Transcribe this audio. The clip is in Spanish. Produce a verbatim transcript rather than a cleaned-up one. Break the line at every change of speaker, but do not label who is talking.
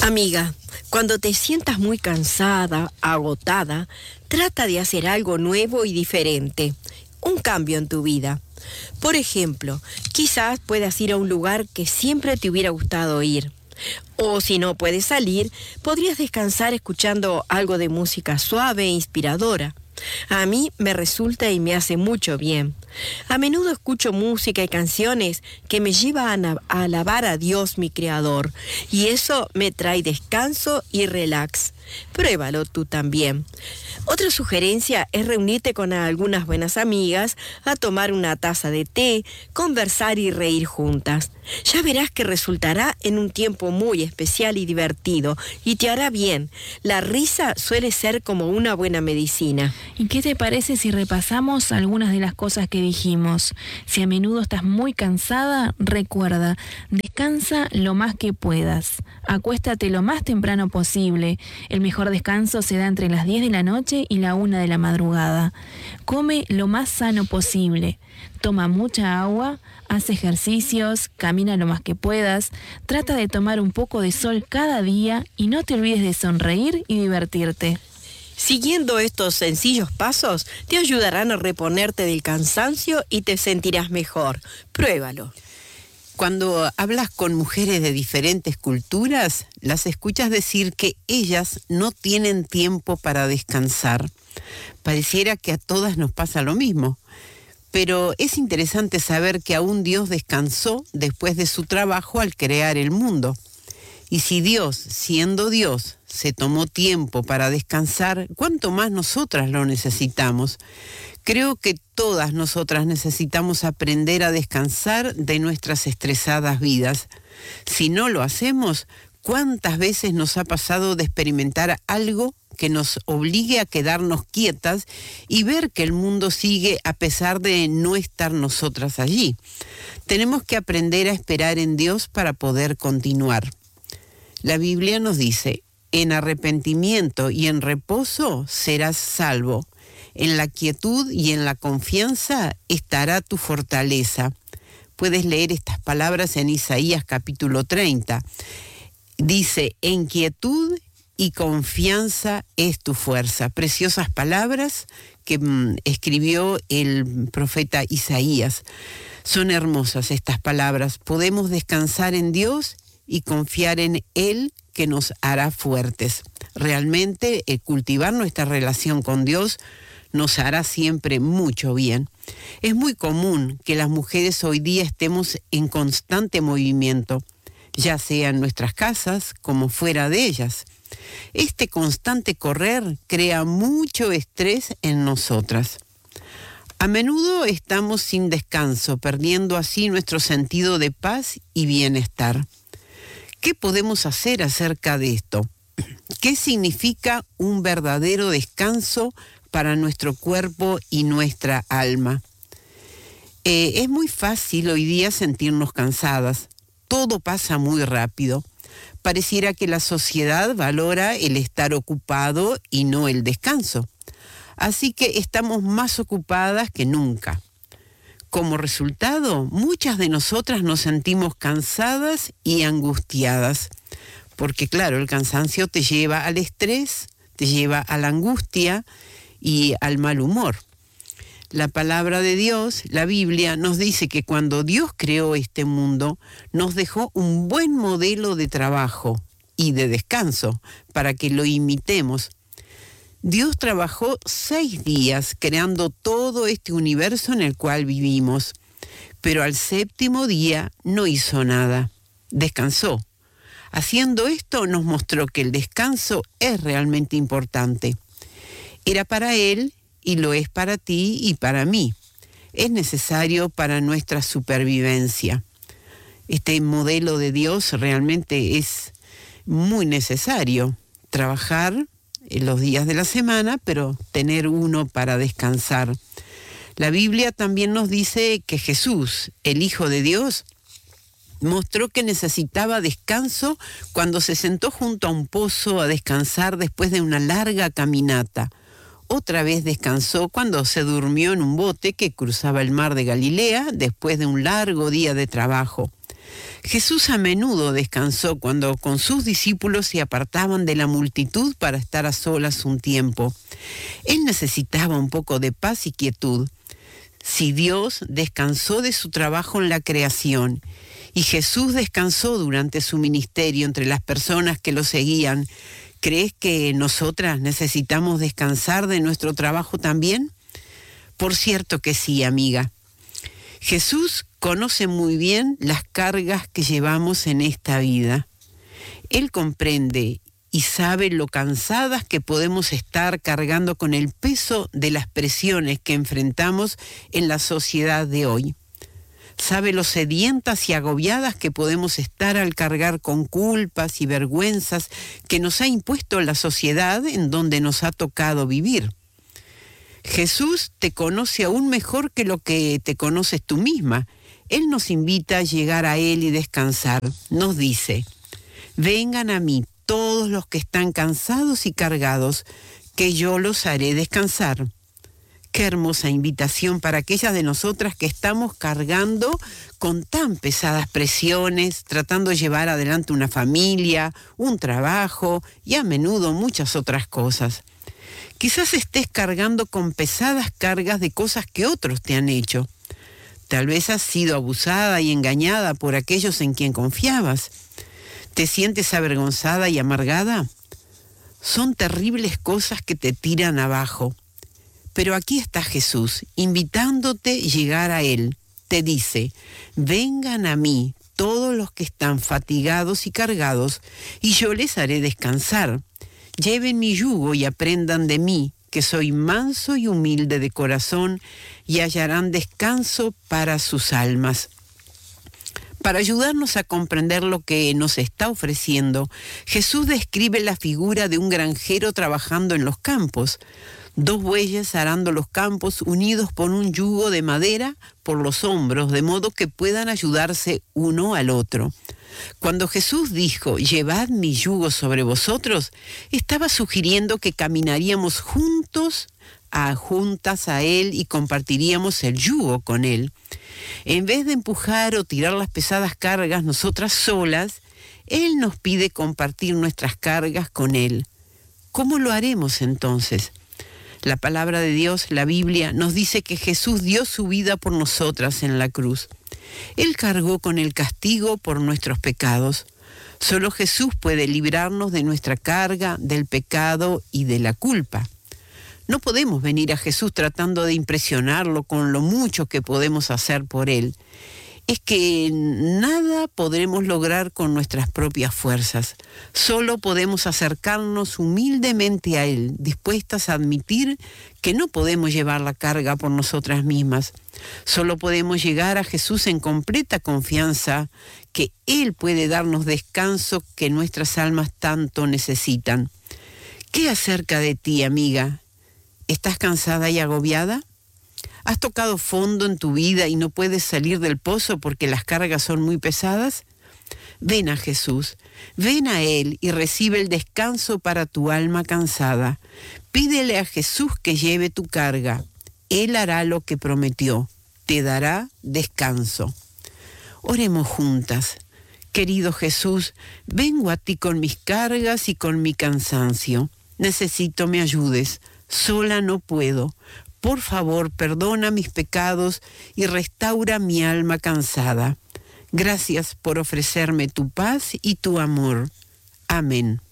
Amiga, cuando te sientas muy cansada, agotada, trata de hacer algo nuevo y diferente, un cambio en tu vida. Por ejemplo, quizás puedas ir a un lugar que siempre te hubiera gustado ir. O si no puedes salir, podrías descansar escuchando algo de música suave e inspiradora. A mí me resulta y me hace mucho bien. A menudo escucho música y canciones que me llevan a, a alabar a Dios, mi Creador, y eso me trae descanso y relax. Pruébalo tú también. Otra sugerencia es reunirte con algunas buenas amigas a tomar una taza de té, conversar y reír juntas. Ya verás que resultará en un tiempo muy especial y divertido y te hará bien. La risa suele ser como una buena medicina.
¿Y qué te parece si repasamos algunas de las cosas que dijimos? Si a menudo estás muy cansada, recuerda, descansa lo más que puedas. Acuéstate lo más temprano posible. El mejor descanso se da entre las diez de la noche y la una de la madrugada. Come lo más sano posible. Toma mucha agua, haz ejercicios, camina lo más que puedas, trata de tomar un poco de sol cada día y no te olvides de sonreír y divertirte.
Siguiendo estos sencillos pasos, te ayudarán a reponerte del cansancio y te sentirás mejor. Pruébalo.
Cuando hablas con mujeres de diferentes culturas, las escuchas decir que ellas no tienen tiempo para descansar. Pareciera que a todas nos pasa lo mismo. Pero es interesante saber que aún Dios descansó después de su trabajo al crear el mundo. Y si Dios, siendo Dios, se tomó tiempo para descansar, ¿cuánto más nosotras lo necesitamos? Creo que todas nosotras necesitamos aprender a descansar de nuestras estresadas vidas. Si no lo hacemos, ¿cuántas veces nos ha pasado de experimentar algo que nos obligue a quedarnos quietas y ver que el mundo sigue a pesar de no estar nosotras allí? Tenemos que aprender a esperar en Dios para poder continuar. La Biblia nos dice, en arrepentimiento y en reposo serás salvo. En la quietud y en la confianza estará tu fortaleza. Puedes leer estas palabras en Isaías capítulo treinta. Dice, en quietud y confianza es tu fuerza. Preciosas palabras que mm, escribió el profeta Isaías. Son hermosas estas palabras. Podemos descansar en Dios y confiar en Él que nos hará fuertes. Realmente el cultivar nuestra relación con Dios nos hará siempre mucho bien. Es muy común que las mujeres hoy día estemos en constante movimiento, ya sea en nuestras casas como fuera de ellas. Este constante correr crea mucho estrés en nosotras. A menudo estamos sin descanso, perdiendo así nuestro sentido de paz y bienestar. ¿Qué podemos hacer acerca de esto? ¿Qué significa un verdadero descanso para nuestro cuerpo y nuestra alma? Eh, es muy fácil hoy día sentirnos cansadas. Todo pasa muy rápido. Pareciera que la sociedad valora el estar ocupado y no el descanso. Así que estamos más ocupadas que nunca. Como resultado, muchas de nosotras nos sentimos cansadas y angustiadas. Porque claro, el cansancio te lleva al estrés, te lleva a la angustia y al mal humor. La palabra de Dios, la Biblia, nos dice que cuando Dios creó este mundo, nos dejó un buen modelo de trabajo y de descanso para que lo imitemos. Dios trabajó seis días creando todo este universo en el cual vivimos, pero al séptimo día no hizo nada, descansó. Haciendo esto nos mostró que el descanso es realmente importante. Era para Él y lo es para ti y para mí. Es necesario para nuestra supervivencia. Este modelo de Dios realmente es muy necesario. Trabajar en los días de la semana, pero tener uno para descansar. La Biblia también nos dice que Jesús, el Hijo de Dios, mostró que necesitaba descanso cuando se sentó junto a un pozo a descansar después de una larga caminata. Otra vez descansó cuando se durmió en un bote que cruzaba el mar de Galilea después de un largo día de trabajo. Jesús a menudo descansó cuando con sus discípulos se apartaban de la multitud para estar a solas un tiempo. Él necesitaba un poco de paz y quietud. Si Dios descansó de su trabajo en la creación y Jesús descansó durante su ministerio entre las personas que lo seguían, ¿crees que nosotras necesitamos descansar de nuestro trabajo también? Por cierto que sí, amiga. Jesús conoce muy bien las cargas que llevamos en esta vida. Él comprende y sabe lo cansadas que podemos estar cargando con el peso de las presiones que enfrentamos en la sociedad de hoy. Sabe lo sedientas y agobiadas que podemos estar al cargar con culpas y vergüenzas que nos ha impuesto la sociedad en donde nos ha tocado vivir. Jesús te conoce aún mejor que lo que te conoces tú misma. Él nos invita a llegar a Él y descansar. Nos dice: vengan a mí todos los que están cansados y cargados, que yo los haré descansar. Qué hermosa invitación para aquellas de nosotras que estamos cargando con tan pesadas presiones, tratando de llevar adelante una familia, un trabajo y a menudo muchas otras cosas. Quizás estés cargando con pesadas cargas de cosas que otros te han hecho. Tal vez has sido abusada y engañada por aquellos en quien confiabas. ¿Te sientes avergonzada y amargada? Son terribles cosas que te tiran abajo. Pero aquí está Jesús, invitándote a llegar a Él. Te dice: vengan a mí todos los que están fatigados y cargados, y yo les haré descansar. Lleven mi yugo y aprendan de mí, que soy manso y humilde de corazón, y hallarán descanso para sus almas. Para ayudarnos a comprender lo que nos está ofreciendo, Jesús describe la figura de un granjero trabajando en los campos. Dos bueyes arando los campos unidos por un yugo de madera por los hombros, de modo que puedan ayudarse uno al otro. Cuando Jesús dijo: llevad mi yugo sobre vosotros, estaba sugiriendo que caminaríamos juntos, a juntas a Él y compartiríamos el yugo con Él. En vez de empujar o tirar las pesadas cargas nosotras solas, Él nos pide compartir nuestras cargas con Él. ¿Cómo lo haremos entonces? La palabra de Dios, la Biblia, nos dice que Jesús dio su vida por nosotras en la cruz. Él cargó con el castigo por nuestros pecados. Solo Jesús puede librarnos de nuestra carga, del pecado y de la culpa. No podemos venir a Jesús tratando de impresionarlo con lo mucho que podemos hacer por Él. Es que nada podremos lograr con nuestras propias fuerzas. Solo podemos acercarnos humildemente a Él, dispuestas a admitir que no podemos llevar la carga por nosotras mismas. Solo podemos llegar a Jesús en completa confianza que Él puede darnos descanso que nuestras almas tanto necesitan. ¿Qué acerca de ti, amiga? ¿Estás cansada y agobiada? ¿Has tocado fondo en tu vida y no puedes salir del pozo porque las cargas son muy pesadas? Ven a Jesús, ven a Él y recibe el descanso para tu alma cansada. Pídele a Jesús que lleve tu carga. Él hará lo que prometió, te dará descanso. Oremos juntas. Querido Jesús, vengo a ti con mis cargas y con mi cansancio. Necesito me ayudes, sola no puedo. Por favor, perdona mis pecados y restaura mi alma cansada. Gracias por ofrecerme tu paz y tu amor. Amén.